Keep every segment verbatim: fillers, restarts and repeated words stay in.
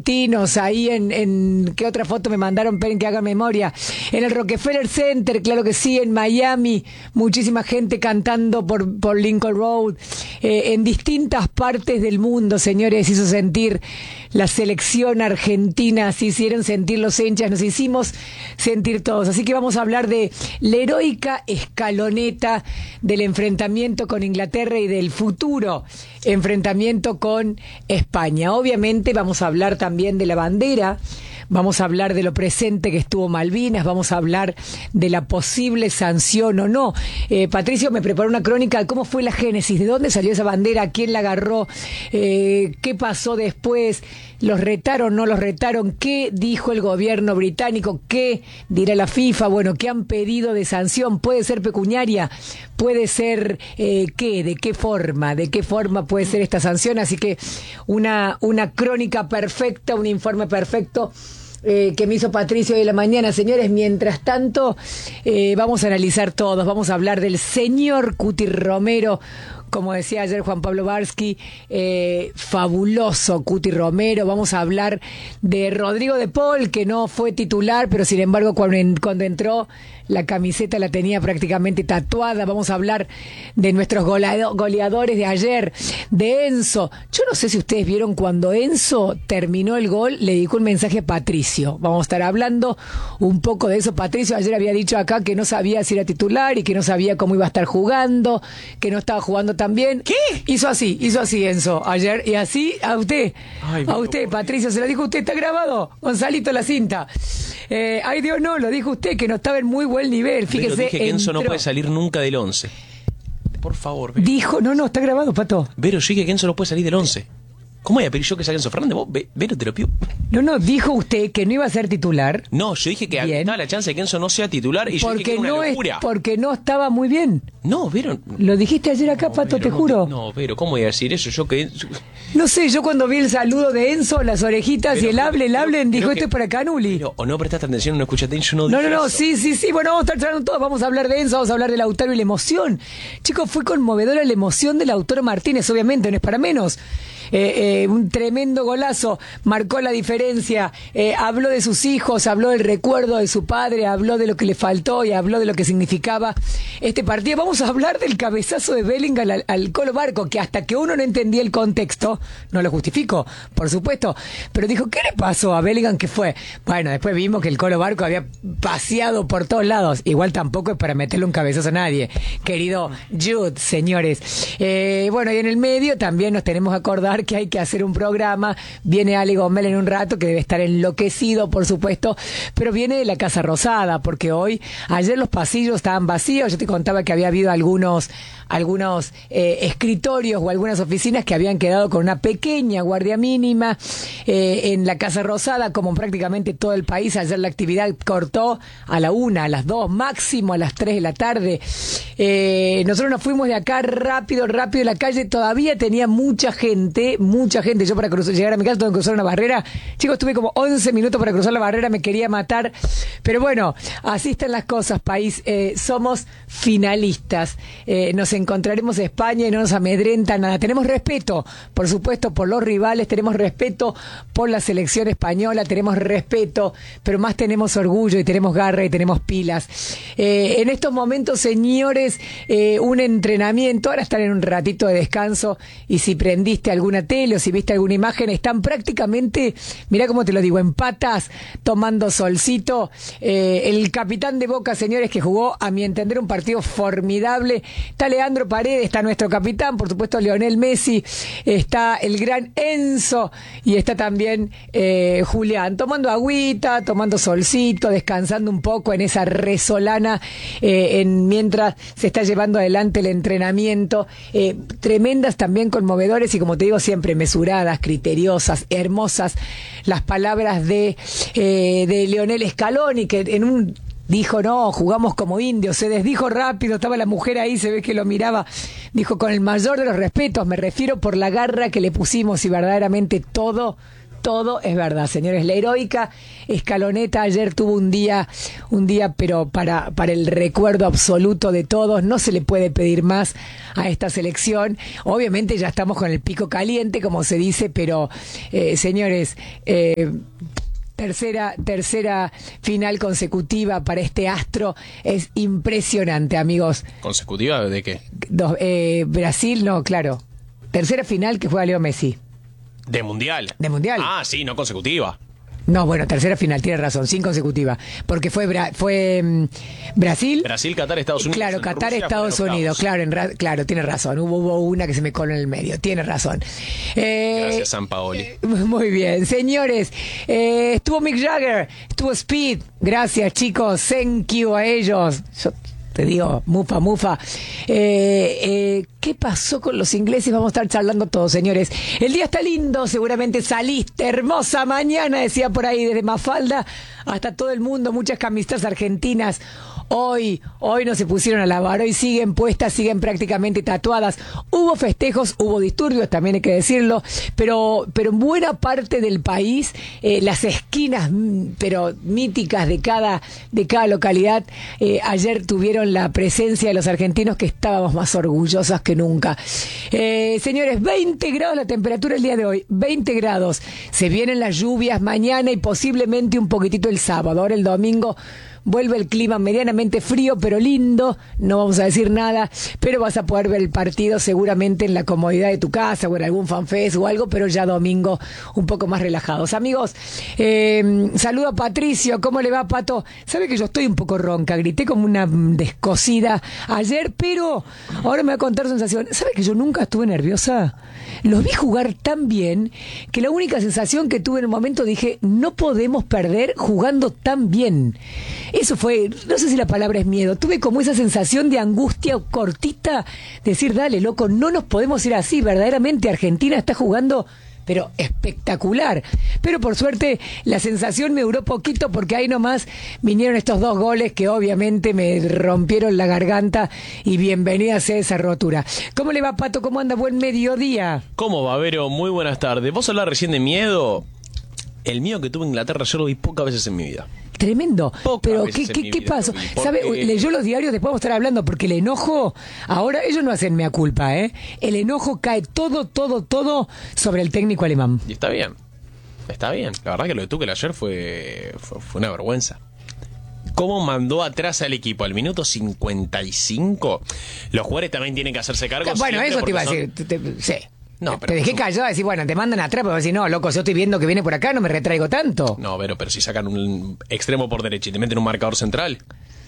argentinos ahí en, en ¿qué otra foto me mandaron? Esperen que haga memoria. En el Rockefeller Center, claro que sí, en Miami, muchísima gente cantando por, por Lincoln Road. Eh, en distintas partes del mundo, señores, hizo sentir la selección argentina, se hicieron sentir los hinchas, nos hicimos sentir todos. Así que vamos a hablar de la heroica escaloneta del enfrentamiento con Inglaterra y del futuro enfrentamiento con España. Obviamente vamos a hablar también de la bandera, vamos a hablar de lo presente que estuvo Malvinas, vamos a hablar de la posible sanción o no. Eh, Patricio me preparó una crónica de cómo fue la génesis, de dónde salió esa bandera, quién la agarró, eh, qué pasó después, los retaron, no los retaron, qué dijo el gobierno británico, qué dirá la FIFA, bueno, qué han pedido de sanción, puede ser pecuniaria, puede ser eh, qué, de qué forma, de qué forma puede ser esta sanción, así que una, una crónica perfecta, un informe perfecto Eh, que me hizo Patricio hoy en la mañana. Señores, mientras tanto eh, vamos a analizar todos, vamos a hablar del señor Cuti Romero, como decía ayer Juan Pablo Barsky, eh, fabuloso Cuti Romero. Vamos a hablar de Rodrigo de Paul, que no fue titular, pero sin embargo cuando, en, cuando entró la camiseta la tenía prácticamente tatuada. Vamos a hablar de nuestros goleado, goleadores de ayer, de Enzo. Yo no sé si ustedes vieron cuando Enzo terminó el gol, le dedicó un mensaje a Patricio. Vamos a estar hablando un poco de eso. Patricio ayer había dicho acá que no sabía si era titular y que no sabía cómo iba a estar jugando, que no estaba jugando tan bien. ¿Qué? Hizo así, hizo así Enzo ayer, y así a usted, Ay, a usted, Patricio, se lo dijo usted, está grabado, Gonzalito la cinta. Eh, ay Dios, no, lo dijo usted, que no estaba en muy buen nivel, fíjese. Pero dije que Enzo entró. no puede salir nunca del once. Por favor, Vero. Dijo, no, no, está grabado, Pato. Vero, yo dije que Enzo no puede salir del once. ¿Cómo voy a pedir yo que salga Enzo Fernández? ¿Vos, Vero, te lo pido? No, no, dijo usted que no iba a ser titular. No, yo dije que Bien. estaba la chance de que Enzo no sea titular y yo porque dije que era una no locura. Es, porque no estaba muy bien. No, Vero. Lo dijiste ayer acá, no, Pato, Vero, te no, juro. No, Vero, ¿cómo voy a decir eso? Yo que... No sé, yo cuando vi el saludo de Enzo, las orejitas Pero, y el hable, el pero, hablen, dijo pero esto que- es para Canuli. Pero, o no prestaste atención, no escuchaste, yo no No, dije no, no, eso. sí, sí, sí, bueno, vamos a estar tratando todo, vamos a hablar de Enzo, vamos a hablar de Lautaro y la emoción. Chicos, fue conmovedora la emoción de Lautaro Martínez, obviamente, no es para menos. Eh, eh, un tremendo golazo, marcó la diferencia, eh, habló de sus hijos, habló del recuerdo de su padre, habló de lo que le faltó y habló de lo que significaba este partido. Vamos a hablar del cabezazo de Bellingham al, al Colo Barco, que hasta que uno no entendía el contexto, no lo justifico, por supuesto, pero dijo, ¿qué le pasó a Bellingham? ¿Qué fue? Bueno, después vimos que el Colo Barco había paseado por todos lados, igual tampoco es para meterle un cabezazo a nadie, querido Jude, señores. Eh, bueno, y en el medio también nos tenemos que acordar que hay que hacer un programa. Viene Ale Gomel en un rato, que debe estar enloquecido, por supuesto, pero viene de la Casa Rosada, porque hoy, ayer los pasillos estaban vacíos. Yo te contaba que había habido algunos algunos eh, escritorios o algunas oficinas que habían quedado con una pequeña guardia mínima eh, en la Casa Rosada, como en prácticamente todo el país. Ayer la actividad cortó a la una, a las dos, máximo a las tres de la tarde. Eh, nosotros nos fuimos de acá rápido, rápido. La calle todavía tenía mucha gente, mucha gente. Yo para cruzar, llegar a mi casa tuve que cruzar una barrera. Chicos, tuve como once minutos para cruzar la barrera, me quería matar. Pero bueno, así están las cosas, país. Eh, somos finalistas. Eh, nos encontraremos en España y no nos amedrenta nada. Tenemos respeto, por supuesto, por los rivales, tenemos respeto por la selección española, tenemos respeto, pero más tenemos orgullo y tenemos garra y tenemos pilas. Eh, en estos momentos, señores, eh, un entrenamiento, ahora están en un ratito de descanso, y si prendiste alguna tele o si viste alguna imagen, están prácticamente, mirá cómo te lo digo, en patas, tomando solcito. Eh, el capitán de Boca, señores, que jugó, a mi entender, un partido formidable. Está Leandro Paredes, está nuestro capitán, por supuesto Lionel Messi, está el gran Enzo y está también eh, Julián, tomando agüita, tomando solcito, descansando un poco en esa resolana eh, en, mientras se está llevando adelante el entrenamiento. Eh, tremendas también, conmovedores y, como te digo siempre, mesuradas, criteriosas, hermosas las palabras de, eh, de Lionel Scaloni, que en un dijo, no, jugamos como indios, se desdijo rápido, estaba la mujer ahí, se ve que lo miraba, dijo, con el mayor de los respetos, me refiero por la garra que le pusimos y verdaderamente todo, todo es verdad, señores. La heroica Scaloneta ayer tuvo un día, un día, pero para, para el recuerdo absoluto de todos. No se le puede pedir más a esta selección. Obviamente ya estamos con el pico caliente, como se dice, pero eh, señores, eh, Tercera, tercera final consecutiva para este astro. Es impresionante, amigos. ¿Consecutiva de qué? Dos, eh, Brasil, no, claro. Tercera final que juega Leo Messi. ¿De mundial? ¿De mundial? Ah, sí, no consecutiva. No, bueno, tercera final, tiene razón, sin consecutiva. Porque fue Bra fue um, Brasil. Brasil, Qatar, Estados Unidos. Claro, Qatar, Rusia, Estados Unidos. Claro, en ra claro, tiene razón. Hubo, hubo una que se me coló en el medio. Tiene razón. Eh, Gracias, Sampaoli. Eh, muy bien, señores. Eh, estuvo Mick Jagger, estuvo Speed. Gracias, chicos. Thank you a ellos. Yo te digo, mufa, mufa. Eh, eh, ¿Qué pasó con los ingleses? Vamos a estar charlando todos, señores. El día está lindo, seguramente saliste. Hermosa mañana, decía por ahí, desde Mafalda hasta todo el mundo. Muchas camisetas argentinas. Hoy, hoy no se pusieron a lavar, hoy siguen puestas, siguen prácticamente tatuadas. Hubo festejos, hubo disturbios, también hay que decirlo, pero, pero en buena parte del país, eh, las esquinas, pero míticas de cada, de cada localidad, eh, ayer tuvieron la presencia de los argentinos, que estábamos más orgullosos que nunca. Eh, señores, veinte grados la temperatura el día de hoy, veinte grados. Se vienen las lluvias mañana y posiblemente un poquitito el sábado. Ahora el domingo vuelve el clima medianamente frío, pero lindo. No vamos a decir nada, pero vas a poder ver el partido seguramente en la comodidad de tu casa o en algún fanfest o algo, pero ya domingo un poco más relajados. Amigos, eh, saludo a Patricio. ¿Cómo le va, Pato? Sabe que yo estoy un poco ronca, grité como una descosida ayer, pero ahora me va a contar sensación. ¿Sabe que yo nunca estuve nerviosa? Los vi jugar tan bien que la única sensación que tuve en un momento dije, no podemos perder jugando tan bien. Eso fue, no sé si la palabra es miedo, tuve como esa sensación de angustia cortita, decir, dale, loco, no nos podemos ir así, verdaderamente Argentina está jugando, pero espectacular. Pero por suerte la sensación me duró poquito, porque ahí nomás vinieron estos dos goles que obviamente me rompieron la garganta, y bienvenida sea esa rotura. ¿Cómo le va, Pato? ¿Cómo anda? Buen mediodía. ¿Cómo va, Vero? Muy buenas tardes. ¿Vos hablás recién de miedo? El miedo que tuve en Inglaterra yo lo vi pocas veces en mi vida. Tremendo. Pocas Pero veces ¿qué, en qué, mi qué vida pasó? lo vi, porque- ¿Sabe? Leyó los diarios, después vamos a estar hablando, porque el enojo, ahora ellos no hacen mea culpa, ¿eh? El enojo cae todo, todo, todo sobre el técnico alemán. Y está bien. Está bien. La verdad que lo de Tuchel ayer fue, fue, fue una vergüenza. ¿Cómo mandó atrás al equipo? Al minuto cincuenta y cinco. Los jugadores también tienen que hacerse cargo. Bueno, siempre eso te iba a porque decir. son- te- te- sí. No, Te- pero te dejé son- callado a decir, bueno, te mandan atrás, pero decir, no, loco, yo estoy viendo que viene por acá, no me retraigo tanto. No, pero, pero si sacan un extremo por derecha y te meten un marcador central,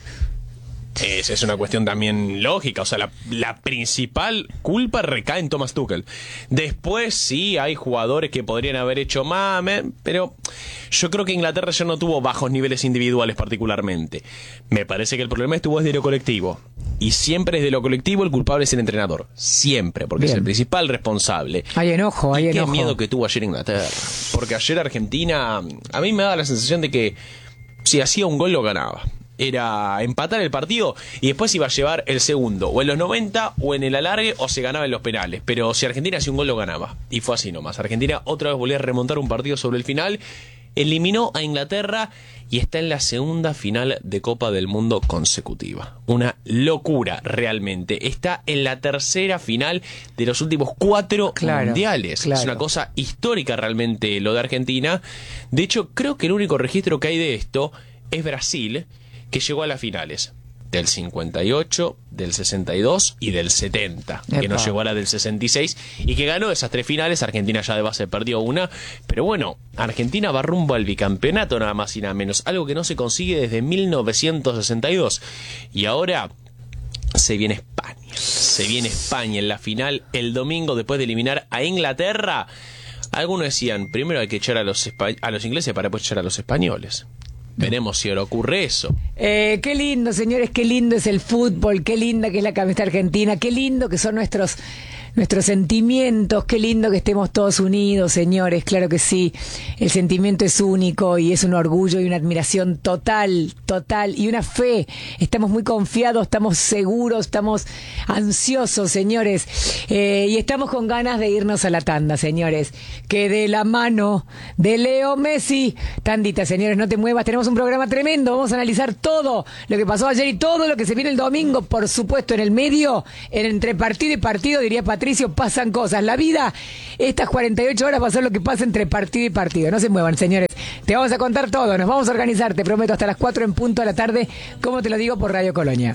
es, es una cuestión también lógica. O sea, la, la principal culpa recae en Thomas Tuchel. Después sí hay jugadores que podrían haber hecho más, me- pero yo creo que Inglaterra ya no tuvo bajos niveles individuales particularmente. Me parece que el problema estuvo desde lo colectivo. Y siempre desde lo colectivo el culpable es el entrenador. Siempre, porque Bien. es el principal responsable. Hay enojo, hay Y qué enojo. miedo que tuvo ayer Inglaterra. Porque ayer Argentina, a mí me daba la sensación de que si hacía un gol lo ganaba. Era empatar el partido y después iba a llevar el segundo, o en los noventa, o en el alargue, o se ganaba en los penales. Pero si Argentina hacía un gol lo ganaba. Y fue así nomás. Argentina otra vez volvió a remontar un partido sobre el final, eliminó a Inglaterra y está en la segunda final de Copa del Mundo consecutiva. Una locura realmente. Está en la tercera final de los últimos cuatro Claro, mundiales. claro. Es una cosa histórica realmente lo de Argentina. De hecho, creo que el único registro que hay de esto es Brasil, que llegó a las finales del cincuenta y ocho, del sesenta y dos y del setenta, que Epa. no llegó a la del sesenta y seis y que ganó esas tres finales. Argentina ya de base perdió una, pero bueno, Argentina va rumbo al bicampeonato nada más y nada menos, algo que no se consigue desde mil novecientos sesenta y dos. Y ahora se viene España, se viene España en la final el domingo después de eliminar a Inglaterra. Algunos decían, primero hay que echar a los, espa- a los ingleses para después echar a los españoles. Veremos si ahora ocurre eso. Eh, qué lindo, señores, qué lindo es el fútbol, qué linda que es la camiseta argentina, qué lindo que son nuestros nuestros sentimientos. Qué lindo que estemos todos unidos, señores, claro que sí. El sentimiento es único y es un orgullo y una admiración total, total, y una fe. Estamos muy confiados, estamos seguros, estamos ansiosos, señores, eh, y estamos con ganas de irnos a la tanda, señores. Que de la mano de Leo Messi, tandita, señores, no te muevas, tenemos un programa tremendo, vamos a analizar todo lo que pasó ayer y todo lo que se viene el domingo, por supuesto, en el medio, en entre partido y partido, diría Patricio, pasan cosas. La vida, estas cuarenta y ocho horas pasó lo que pasa entre partido y partido. No se muevan, señores. Te vamos a contar todo, nos vamos a organizar, te prometo, hasta las cuatro en punto de la tarde, como te lo digo, por Radio Colonia.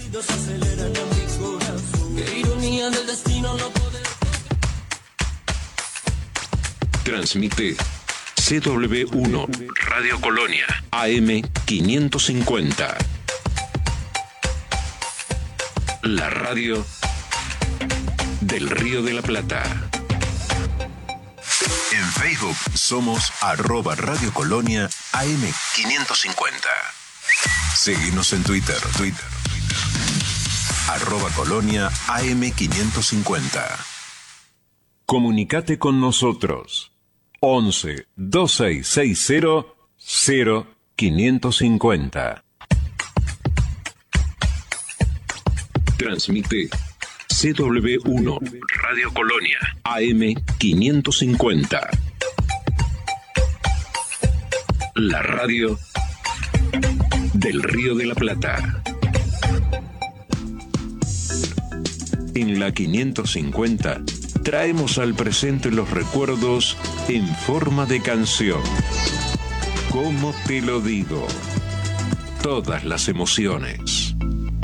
Transmite C W uno, Radio Colonia, A M quinientos cincuenta. La radio del Río de la Plata. En Facebook somos arroba Radio Colonia A M quinientos cincuenta. Seguimos en Twitter, Twitter, Twitter. Arroba Colonia A M quinientos cincuenta. Comunicate con nosotros. once, veintiséis sesenta, cero quinientos cincuenta. Transmite C W uno, Radio Colonia, A M quinientos cincuenta. La radio del Río de la Plata. En la quinientos cincuenta traemos al presente los recuerdos en forma de canción. ¿Cómo te lo digo? Todas las emociones.